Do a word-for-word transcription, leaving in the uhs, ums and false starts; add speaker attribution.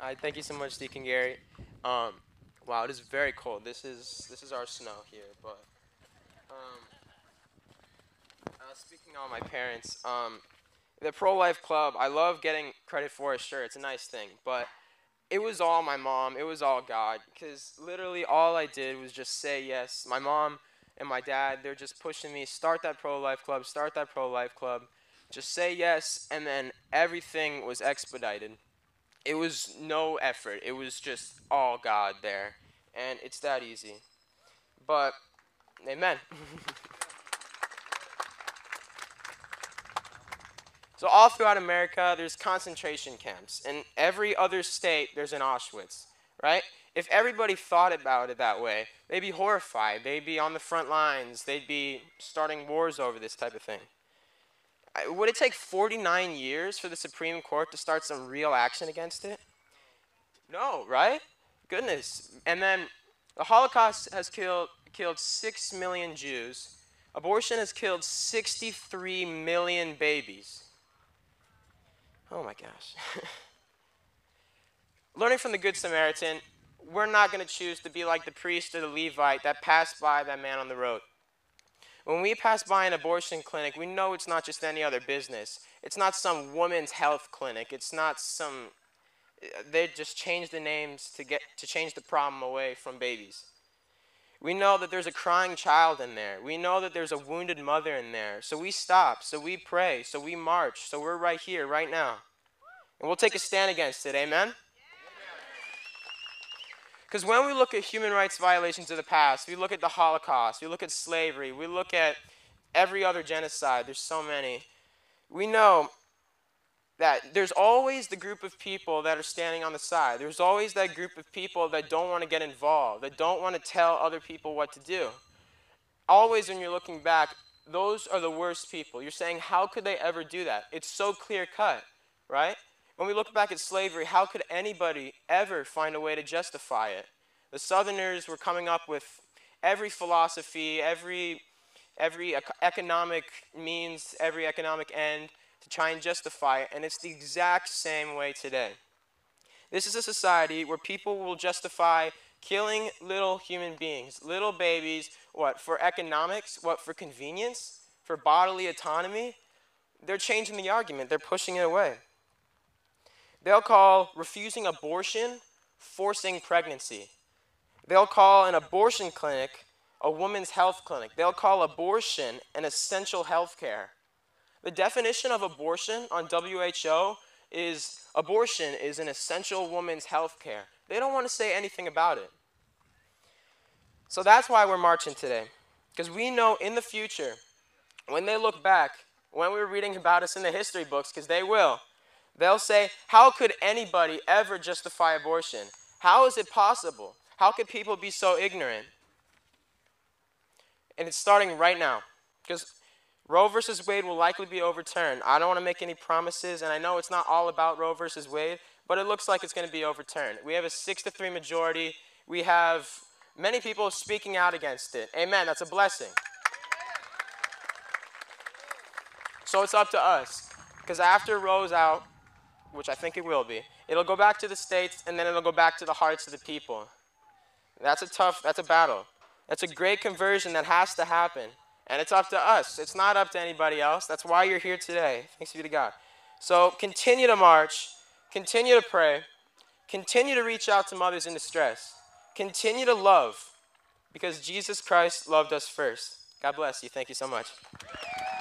Speaker 1: I thank you so much, Deacon Gary. Um, wow, it is very cold. This is this is our snow here. But um, uh, speaking on my parents, um, the Pro Life Club, I love getting credit for it. Sure, it's a nice thing, but it was all my mom. It was all God, because literally all I did was just say yes. My mom and my dad, they're just pushing me. Start that Pro Life Club. Start that Pro Life Club. Just say yes, and then everything was expedited. It was no effort. It was just all God there. And it's that easy. But, amen. So all throughout America, there's concentration camps. In every other state, there's an Auschwitz, right? If everybody thought about it that way, they'd be horrified. They'd be on the front lines. They'd be starting wars over this type of thing. Would it take forty-nine years for the Supreme Court to start some real action against it? No, right? Goodness. And then the Holocaust has killed killed six million Jews. Abortion has killed sixty-three million babies. Oh my gosh. Learning from the Good Samaritan, we're not going to choose to be like the priest or the Levite that passed by that man on the road. When we pass by an abortion clinic, we know it's not just any other business. It's not some women's health clinic. It's not some, they just changed the names to get to change the problem away from babies. We know that there's a crying child in there. We know that there's a wounded mother in there. So we stop, so we pray, so we march, so we're right here, right now. And we'll take a stand against it, amen? Because when we look at human rights violations of the past, we look at the Holocaust, we look at slavery, we look at every other genocide, there's so many. We know that there's always the group of people that are standing on the side. There's always that group of people that don't want to get involved, that don't want to tell other people what to do. Always when you're looking back, those are the worst people. You're saying, how could they ever do that? It's so clear cut, right? When we look back at slavery, how could anybody ever find a way to justify it? The Southerners were coming up with every philosophy, every, every economic means, every economic end to try and justify it, and it's the exact same way today. This is a society where people will justify killing little human beings, little babies, what, for economics, what, for convenience, for bodily autonomy. They're changing the argument. They're pushing it away. They'll call refusing abortion forcing pregnancy. They'll call an abortion clinic a woman's health clinic. They'll call abortion an essential health care. The definition of abortion on W H O is abortion is an essential woman's health care. They don't want to say anything about it. So that's why we're marching today. Because we know in the future, when they look back, when we're reading about us in the history books, because they will, they'll say, how could anybody ever justify abortion? How is it possible? How could people be so ignorant? And it's starting right now. Because Roe versus Wade will likely be overturned. I don't want to make any promises, and I know it's not all about Roe versus Wade, but it looks like it's going to be overturned. We have a six to three majority. We have many people speaking out against it. Amen. That's a blessing. So it's up to us. Because after Roe's out, which I think it will be, it'll go back to the states, and then it'll go back to the hearts of the people. That's a tough, that's a battle. That's a great conversion that has to happen. And it's up to us. It's not up to anybody else. That's why you're here today. Thanks be to God. So continue to march. Continue to pray. Continue to reach out to mothers in distress. Continue to love, because Jesus Christ loved us first. God bless you. Thank you so much.